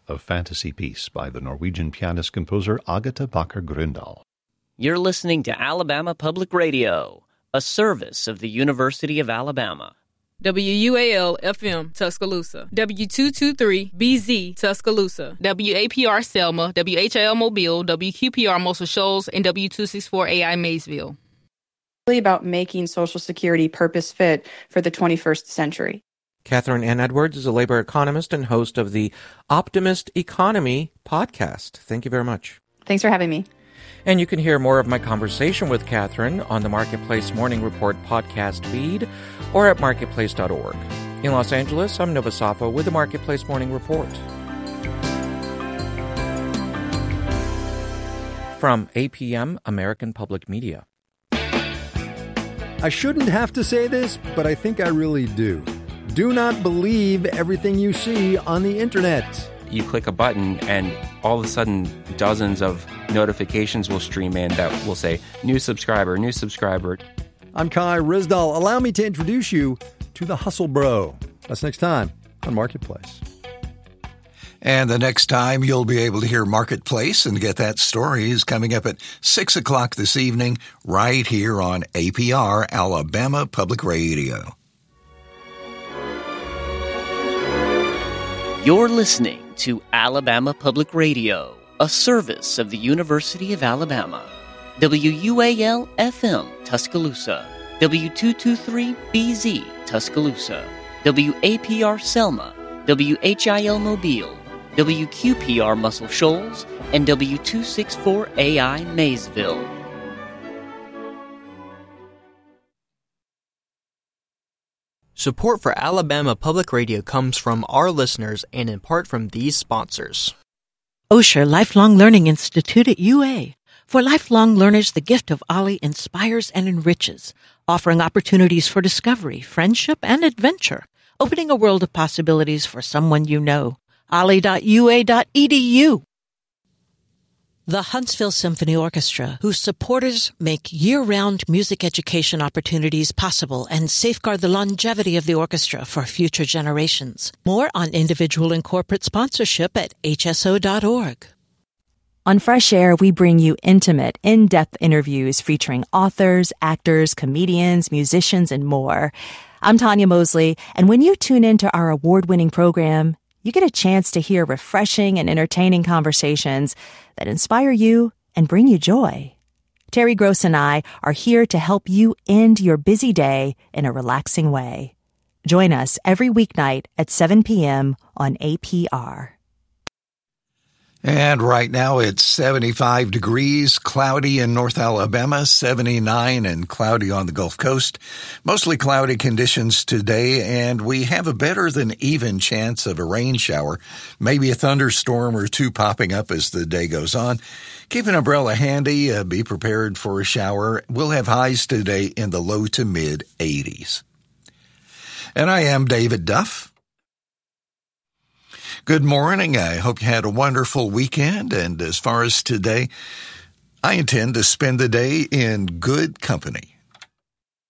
of Fantasy Piece by the Norwegian pianist-composer Agatha Bakker-Grøndal. You're listening to Alabama Public Radio, a service of the University of Alabama. WUAL-FM, Tuscaloosa. W223-BZ, Tuscaloosa. WAPR Selma, WHIL Mobile, WQPR Muscle Shoals, and W264AI Maysville. About making Social Security purpose-fit for the 21st century. Catherine Ann Edwards is a labor economist and host of the Optimist Economy podcast. Thank you very much. Thanks for having me. And you can hear more of my conversation with Catherine on the Marketplace Morning Report podcast feed or at marketplace.org. In Los Angeles, I'm Nova Safo with the Marketplace Morning Report. From APM, American Public Media. I shouldn't have to say this, but I think I really do. Do not believe everything you see on the internet. You click a button and all of a sudden dozens of notifications will stream in that will say, new subscriber, new subscriber. I'm Kai Ryssdal. Allow me to introduce you to the Hustle Bro. That's next time on Marketplace. And the next time you'll be able to hear Marketplace and get that story is coming up at 6 o'clock this evening right here on APR, Alabama Public Radio. You're listening to Alabama Public Radio, a service of the University of Alabama. WUAL-FM, Tuscaloosa. W223-BZ, Tuscaloosa. WAPR Selma. WHIL Mobile. WQPR Muscle Shoals, and W264AI Maysville. Support for Alabama Public Radio comes from our listeners and in part from these sponsors. Osher Lifelong Learning Institute at UA. For lifelong learners, the gift of OLLI inspires and enriches, offering opportunities for discovery, friendship, and adventure, opening a world of possibilities for someone you know. olli.ua.edu. The Huntsville Symphony Orchestra, whose supporters make year-round music education opportunities possible and safeguard the longevity of the orchestra for future generations. More on individual and corporate sponsorship at hso.org. On Fresh Air, we bring you intimate, in-depth interviews featuring authors, actors, comedians, musicians, and more. I'm Tanya Mosley, and when you tune into our award-winning program, you get a chance to hear refreshing and entertaining conversations that inspire you and bring you joy. Terry Gross and I are here to help you end your busy day in a relaxing way. Join us every weeknight at 7 p.m. on APR. And right now it's 75 degrees, cloudy in North Alabama, 79 and cloudy on the Gulf Coast. Mostly cloudy conditions today, and we have a better than even chance of a rain shower, maybe a thunderstorm or two popping up as the day goes on. Keep an umbrella handy, be prepared for a shower. We'll have highs today in the low to mid 80s. And I am David Duff. Good morning. I hope you had a wonderful weekend. And as far as today, I intend to spend the day in good company.